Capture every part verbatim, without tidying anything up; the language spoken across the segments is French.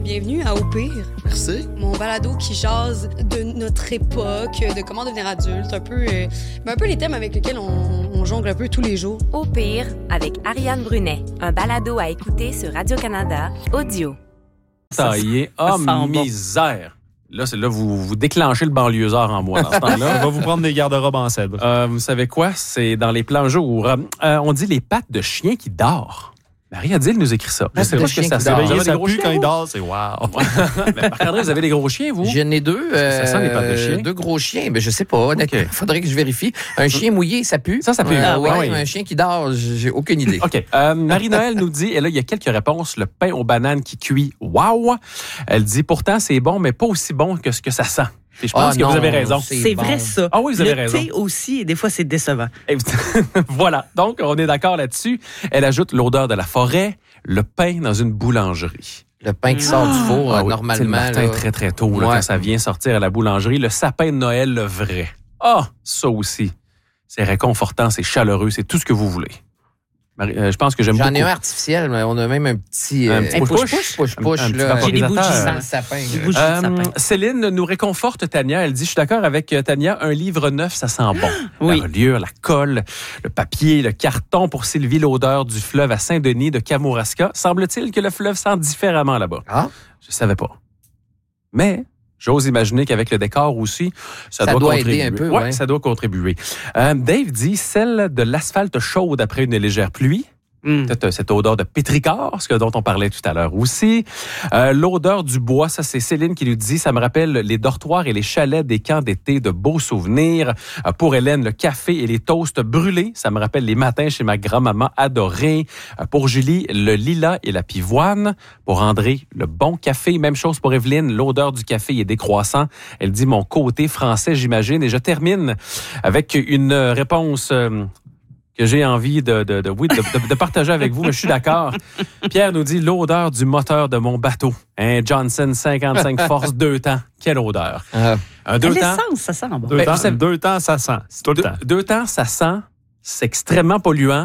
Bienvenue à Au pire. Merci. Mon balado qui jase de notre époque, de comment devenir adulte, un peu, euh, un peu les thèmes avec lesquels on, on jongle un peu tous les jours. Au pire, avec Ariane Brunet, un balado à écouter sur Radio-Canada, audio. Taillé, oh misère! Là, c'est là vous, vous déclenchez le banlieusard en moi dans ce temps-là. On va vous prendre des garde-robes en cèdre. Euh, vous savez quoi? C'est dans les plans jours. Euh, on dit les pattes de chien qui dort. Marie-Adile nous écrit ça. Je sais pas ce que ça sent. Vous avez des gros chiens quand il dort, c'est wow. Marc-André, vous avez des gros chiens, vous? J'en ai deux. Ça sent les pattes de chien? Deux gros chiens. Mais je sais pas. Honnêtement, il faudrait que je vérifie. Un chien mouillé, ça pue. Ça, ça pue. Euh, ah, ouais, oui. Un chien qui dort, j'ai aucune idée. OK. Euh, Marie-Noël nous dit, et là, il y a quelques réponses. Le pain aux bananes qui cuit, wow. Elle dit, pourtant, c'est bon, mais pas aussi bon que ce que ça sent. Et je pense ah, que non, vous avez raison. C'est, c'est bon. Vrai, ça. Ah oui, vous avez le raison. Le thé aussi, et des fois, c'est décevant. Voilà. Donc, on est d'accord là-dessus. Elle ajoute l'odeur de la forêt, le pain dans une boulangerie. Le pain qui sort du four, ah, oui. Normalement. Le matin, là. très, très tôt, là, ouais. quand ça vient sortir à la boulangerie. Le sapin de Noël, le vrai. Ah, ça aussi. C'est réconfortant, c'est chaleureux, c'est tout ce que vous voulez. Marie, euh, je pense que j'aime J'en beaucoup. ai un artificiel, mais on a même un petit... Un petit euh, push-push. Push-push, un, un là. J'ai des bougies sans sapin. Des bougies euh, de sapin. Céline nous réconforte, Tania. Elle dit, je suis d'accord avec Tania, un livre neuf, ça sent bon. Oui. La reliure, la colle, le papier, le carton. Pour Sylvie, l'odeur du fleuve à Saint-Denis de Kamouraska. Semble-t-il que le fleuve sent différemment là-bas. Ah? Je savais pas. Mais... j'ose imaginer qu'avec le décor aussi, ça, ça doit, doit contribuer. aider un peu. Ouais, ouais. ça doit contribuer. Euh, Dave dit celle de l'asphalte chaude après une légère pluie. Mm. Peut-être cette odeur de pétrichor, ce dont on parlait tout à l'heure aussi. Euh, l'odeur du bois, ça c'est Céline qui nous dit, ça me rappelle les dortoirs et les chalets des camps d'été, de beaux souvenirs. Euh, pour Hélène, le café et les toasts brûlés, ça me rappelle les matins chez ma grand-maman adorée. Euh, pour Julie, le lilas et la pivoine. Pour André, le bon café. Même chose pour Evelyne, l'odeur du café est décroissant. Elle dit mon côté français, j'imagine. Et je termine avec une réponse... Euh, que j'ai envie de, de, de, oui, de, de, de partager avec vous, mais je suis d'accord. Pierre nous dit l'odeur du moteur de mon bateau. Un Johnson cinquante-cinq Force deux temps. Quelle odeur. Euh, Un deux temps. L'essence, ça sent bon. Deux, ben, temps, savez, deux temps, ça sent. C'est tout le deux, temps. Deux temps, ça sent. C'est extrêmement polluant.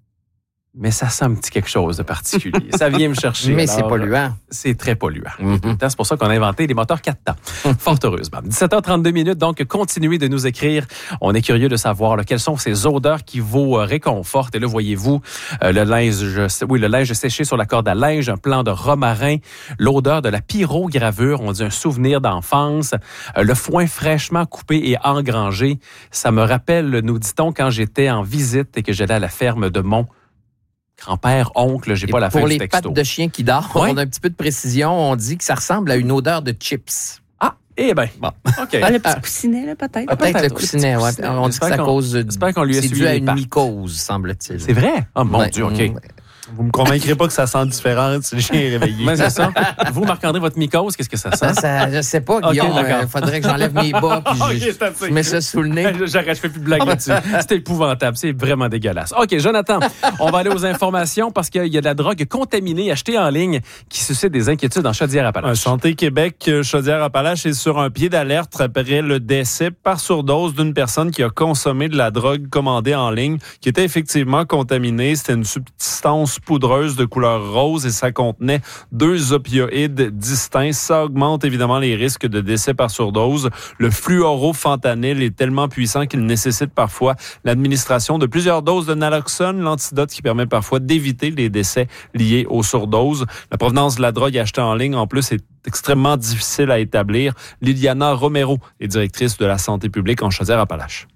Mais ça sent un petit quelque chose de particulier. Ça vient me chercher. Mais alors, c'est polluant. C'est très polluant. Mm-hmm. C'est pour ça qu'on a inventé les moteurs quatre temps. Fort heureusement. dix-sept heures trente-deux minutes, donc continuez de nous écrire. On est curieux de savoir là, quelles sont ces odeurs qui vous euh, réconfortent. Et là, voyez-vous, euh, le linge, oui, le linge séché sur la corde à linge, un plan de romarin, l'odeur de la pyrogravure, on dit un souvenir d'enfance, euh, le foin fraîchement coupé et engrangé. Ça me rappelle, nous dit-on, quand j'étais en visite et que j'allais à la ferme de mon grand-père, oncle, j'ai et pas la fin du texto. Pour les pattes de chien qui dort, ouais. On a un petit peu de précision. On dit que ça ressemble à une odeur de chips. Ah, eh bien. Bon. OK. Ah, le petit coussinet, là, peut-être. Ah, peut-être, peut-être le coussinet, oui. On dit que c'est à cause de... J'espère qu'on lui a c'est suivi dû à les une pattes. mycose, semble-t-il. C'est vrai? Oh mon ouais. Dieu, OK. Ouais. Vous me convaincrez pas que ça sent différent si le chien est réveillé. Mais c'est ça. Vous, Marc-André, votre mycose, qu'est-ce que ça sent? Ça, ça, je sais pas, Guillaume. Il okay, euh, faudrait que j'enlève mes bas puis okay, je, je mets ça sous le nez. J'arrête, je fais plus de blague là-dessus. C'est épouvantable. C'est vraiment dégueulasse. OK, Jonathan, on va aller aux informations parce qu'il y a de la drogue contaminée achetée en ligne qui suscite des inquiétudes en Chaudière-Appalaches. Santé Québec, Chaudière-Appalaches est sur un pied d'alerte après le décès par surdose d'une personne qui a consommé de la drogue commandée en ligne qui était effectivement contaminée. C'était une substance poudreuse de couleur rose et ça contenait deux opioïdes distincts. Ça augmente évidemment les risques de décès par surdose. Le fluorofentanyl est tellement puissant qu'il nécessite parfois l'administration de plusieurs doses de naloxone, l'antidote qui permet parfois d'éviter les décès liés aux surdoses. La provenance de la drogue achetée en ligne, en plus, est extrêmement difficile à établir. Liliana Romero est directrice de la santé publique en Chaudière-Appalaches.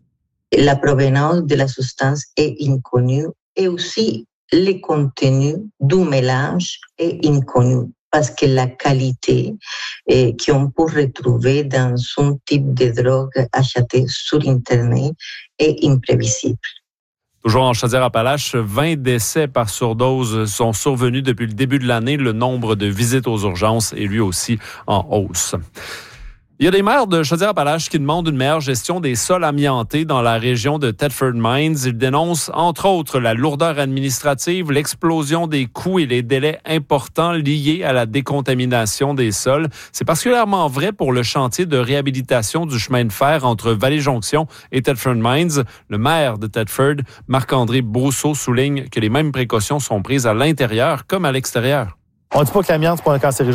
La provenance de la substance est inconnue et aussi le contenu du mélange est inconnu parce que la qualité eh, qu'on peut retrouver dans un type de drogue achetée sur Internet est imprévisible. Toujours en Chaudière-Appalaches, vingt décès par surdose sont survenus depuis le début de l'année. Le nombre de visites aux urgences est lui aussi en hausse. Il y a des maires de Chaudière-Appalaches qui demandent une meilleure gestion des sols amiantés dans la région de Thetford Mines. Ils dénoncent, entre autres, la lourdeur administrative, l'explosion des coûts et les délais importants liés à la décontamination des sols. C'est particulièrement vrai pour le chantier de réhabilitation du chemin de fer entre Vallée-Jonction et Thetford Mines. Le maire de Thetford, Marc-André Brousseau, souligne que les mêmes précautions sont prises à l'intérieur comme à l'extérieur. On ne dit pas que l'amiante, c'est pas un cancérigène.